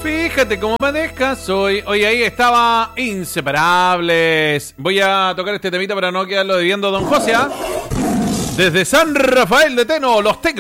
Fíjate cómo manejas hoy. Oye, ahí estaba Inseparables. Voy a tocar este temita para no quedarlo debiendo, don José. Desde San Rafael de Teno, los Tecnos.